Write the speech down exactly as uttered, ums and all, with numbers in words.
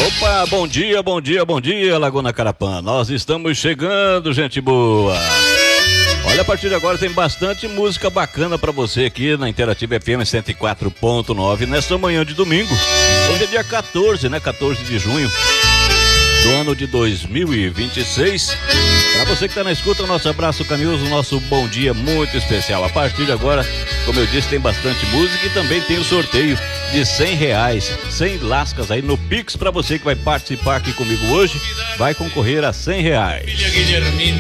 Opa, bom dia, bom dia, bom dia, Laguna Carapã. Nós estamos chegando, gente boa. Olha, a partir de agora tem bastante música bacana pra você aqui na Interativa F M cento e quatro ponto nove nesta manhã de domingo. Hoje é dia quatorze, né? quatorze de junho do ano de dois mil e vinte e seis. Pra você que tá na escuta, o nosso abraço carinhoso, o nosso bom dia muito especial. A partir de agora, como eu disse, tem bastante música e também tem o sorteio de cem reais, cem lascas aí no Pix. Pra você que vai participar aqui comigo hoje, vai concorrer a cem reais.